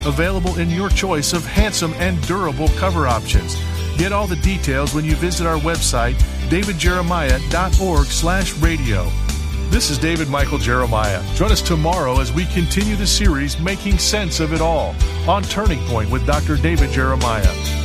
Available in your choice of handsome and durable cover options. Get all the details when you visit our website, davidjeremiah.org/radio. This is David Michael Jeremiah. Join us tomorrow as we continue the series Making Sense of It All on Turning Point with Dr. David Jeremiah.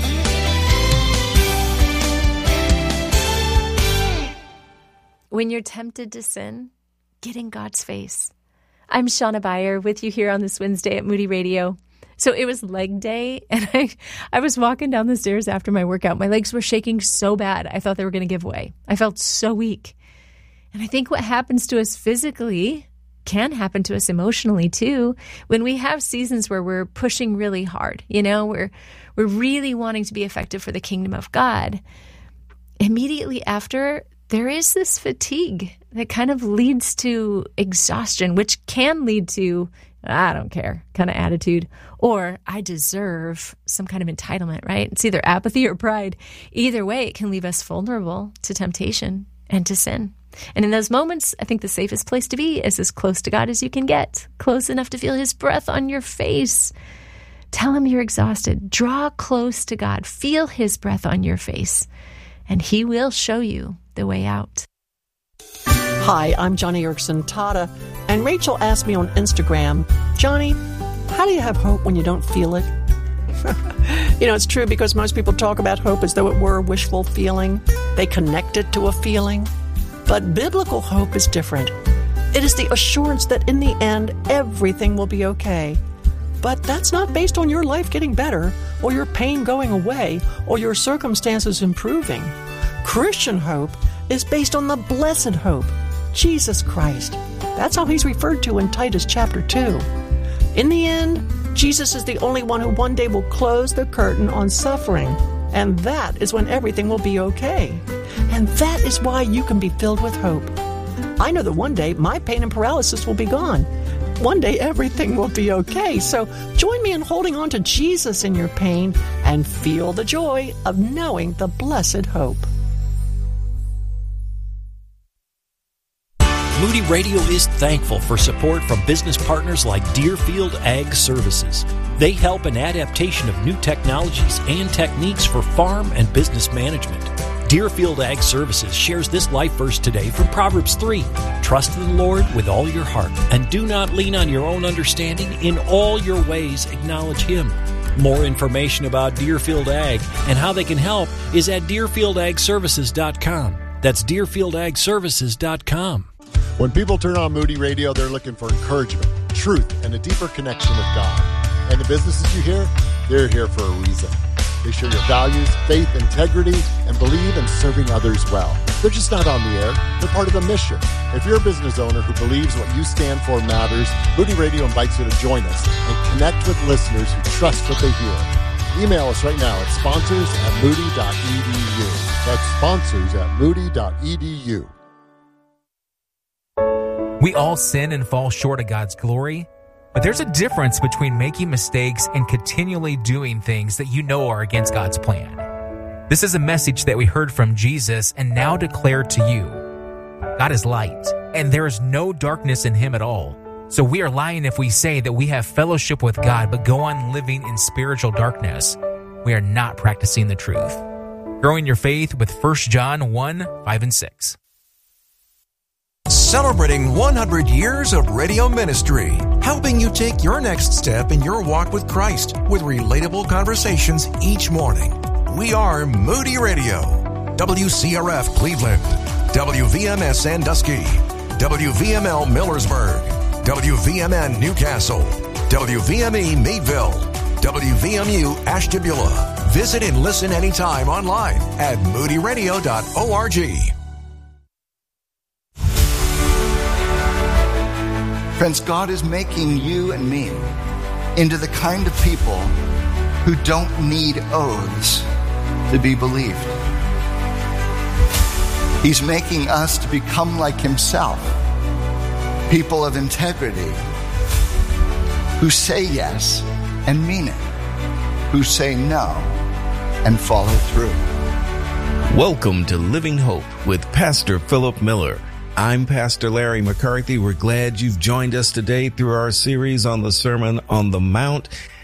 When you're tempted to sin, get in God's face. I'm Shauna Beyer with you here on this Wednesday at Moody Radio. So it was leg day, and I was walking down the stairs after my workout. My legs were shaking so bad, I thought they were going to give way. I felt so weak. And I think what happens to us physically can happen to us emotionally too. When we have seasons where we're pushing really hard, we're really wanting to be effective for the kingdom of God. Immediately after, there is this fatigue that kind of leads to exhaustion, which can lead to I don't care kind of attitude, or I deserve some kind of entitlement, right? It's either apathy or pride. Either way, it can leave us vulnerable to temptation and to sin. And in those moments, I think the safest place to be is as close to God as you can get, close enough to feel His breath on your face. Tell Him you're exhausted. Draw close to God. Feel His breath on your face, and He will show you the way out. Hi, I'm Johnny Erickson Tata, and Rachel asked me on Instagram, Johnny, how do you have hope when you don't feel it? It's true because most people talk about hope as though it were a wishful feeling. They connect it to a feeling. But biblical hope is different. It is the assurance that in the end, everything will be okay. But that's not based on your life getting better, or your pain going away, or your circumstances improving. Christian hope is based on the blessed hope, Jesus Christ. That's how He's referred to in Titus chapter 2. In the end, Jesus is the only one who one day will close the curtain on suffering, and that is when everything will be okay. And that is why you can be filled with hope. I know that one day my pain and paralysis will be gone. One day everything will be okay. So join me in holding on to Jesus in your pain and feel the joy of knowing the blessed hope. Moody Radio is thankful for support from business partners like Deerfield Ag Services. They help in adaptation of new technologies and techniques for farm and business management. Deerfield Ag Services shares this life verse today from Proverbs 3. Trust in the Lord with all your heart, and do not lean on your own understanding. In all your ways acknowledge Him. More information about Deerfield Ag and how they can help is at DeerfieldAgServices.com. That's DeerfieldAgServices.com. When people turn on Moody Radio, they're looking for encouragement, truth, and a deeper connection with God. And the businesses you hear, they're here for a reason. They share your values, faith, integrity, and believe in serving others well. They're just not on the air. They're part of the mission. If you're a business owner who believes what you stand for matters, Moody Radio invites you to join us and connect with listeners who trust what they hear. Email us right now at sponsors@moody.edu. That's sponsors@moody.edu. We all sin and fall short of God's glory, but there's a difference between making mistakes and continually doing things that you know are against God's plan. This is a message that we heard from Jesus and now declare to you. God is light, and there is no darkness in Him at all. So we are lying if we say that we have fellowship with God but go on living in spiritual darkness. We are not practicing the truth. Growing your faith with 1 John 1:5-6. Celebrating 100 years of radio ministry, helping you take your next step in your walk with Christ with relatable conversations each morning. We are Moody Radio, WCRF Cleveland, WVMS Sandusky, WVML Millersburg, WVMN Newcastle, WVME Meadville, WVMU Ashtabula. Visit and listen anytime online at moodyradio.org. Friends, God is making you and me into the kind of people who don't need oaths to be believed. He's making us to become like Himself, people of integrity, who say yes and mean it, who say no and follow through. Welcome to Living Hope with Pastor Philip Miller. I'm Pastor Larry McCarthy. We're glad you've joined us today through our series on the Sermon on the Mount.